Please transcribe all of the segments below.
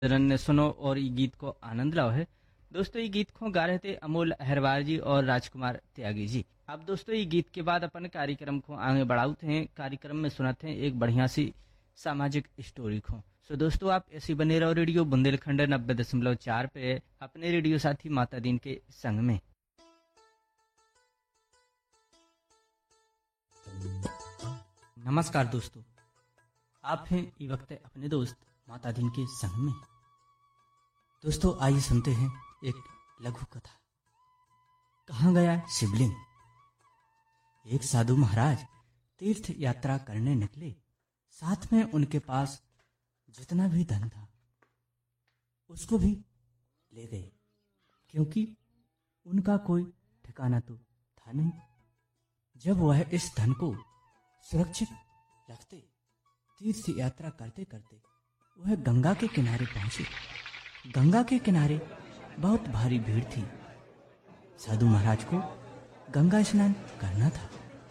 Run ने सुनो और ये गीत को आनंद लाओ है। दोस्तों ये गीत को गा रहे थे अमोल अहरवार जी और राजकुमार त्यागी जी। अब दोस्तों ये गीत के बाद अपन कार्यक्रम को आगे बढ़ाते हैं। कार्यक्रम में सुनाते हैं एक बढ़िया सी सामाजिक स्टोरी को। सो दोस्तों आप ऐसी बने रहो रेडियो बुंदेलखंड 90.4 पे अपने रेडियो साथी माता दीन के संग में। नमस्कार दोस्तों, आप हैं ये वक्त अपने दोस्त माता दीन के संग में। दोस्तों आइए सुनते हैं एक लघु कथा। कहाँ गया शिवलिंग। एक साधु महाराज तीर्थ यात्रा करने निकले। साथ में उनके पास जितना भी धन था उसको भी ले गए, क्योंकि उनका कोई ठिकाना तो था नहीं। जब वह इस धन को सुरक्षित रखते, तीर्थ यात्रा करते करते वह गंगा के किनारे पहुंचे। गंगा के किनारे बहुत भारी भीड़ थी। साधु महाराज को गंगा स्नान करना था,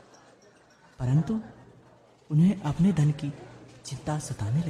परंतु उन्हें अपने धन की चिंता सताने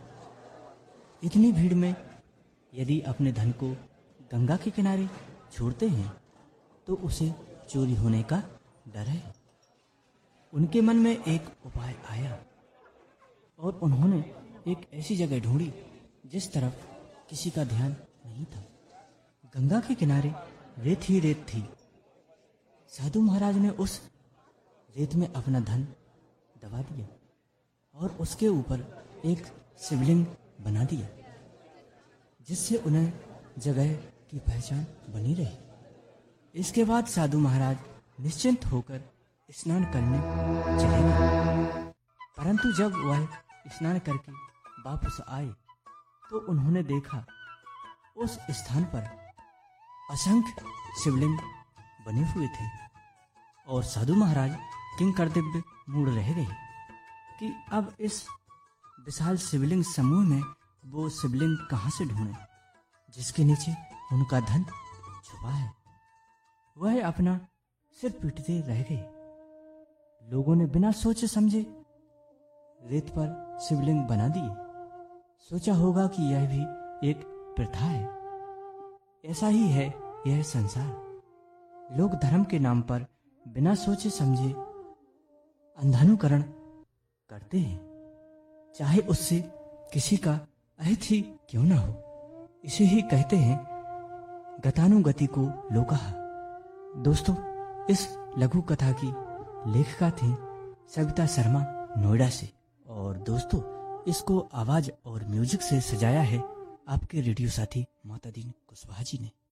लगी। इतनी भीड़ में यदि अपने धन को गंगा के किनारे छोड़ते हैं तो उसे चोरी होने का डर है। उनके मन में एक उपाय आया और उन्होंने एक ऐसी जगह ढूंढी जिस तरफ किसी का ध्यान नहीं था। गंगा के किनारे रेत ही रेत थी। साधु महाराज ने उस रेत में अपना धन दबा दिया और उसके ऊपर एक शिवलिंग बना दिया, जिससे उन्हें जगह की पहचान बनी रही। इसके बाद साधु महाराज निश्चिंत होकर स्नान करने चले गए। परंतु जब वह स्नान करके वापस आए तो उन्होंने देखा उस स्थान पर असंख्य शिवलिंग बने हुए थे और साधु महाराज किंकरदिव्य मूड रह गए कि अब इस विशाल शिवलिंग समूह में वो शिवलिंग कहाँ से ढूंढे जिसके नीचे उनका धन छुपा है। वह अपना सिर पीटते रह गए। लोगों ने बिना सोचे समझे रेत पर शिवलिंग बना दिए। सोचा होगा कि यह भी एक प्रथा है। ऐसा ही है यह संसार। लोग धर्म के नाम पर बिना सोचे समझे अंधानुकरण करते हैं, चाहे उससे किसी का अहित ही क्यों ना हो। इसे ही कहते हैं गतानुगति को लोकहा। दोस्तों इस लघु कथा की लेखिका थी सविता शर्मा नोएडा से, और दोस्तों इसको आवाज और म्यूजिक से सजाया है आपके रेडियो साथी माता दीन कुशवाहा जी ने।